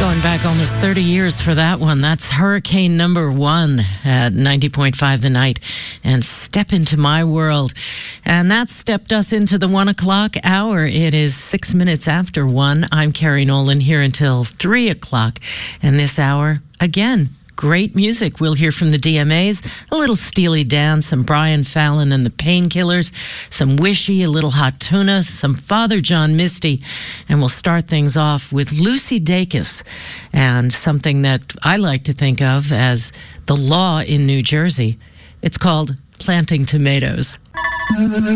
Going back almost 30 years for that one. That's Hurricane number 1 at 90.5 The Night and Step Into My World. And that stepped us into the 1 o'clock hour. It is 6 minutes after 1. I'm Carrie Nolan here until 3 o'clock. And this hour, again, great music. We'll hear from the DMAs, a little Steely Dan, some Brian Fallon and the Painkillers, some Wishy, a little Hot Tuna, some Father John Misty, and we'll start things off with Lucy Dacus and something that I like to think of as the law in New Jersey. It's called planting tomatoes.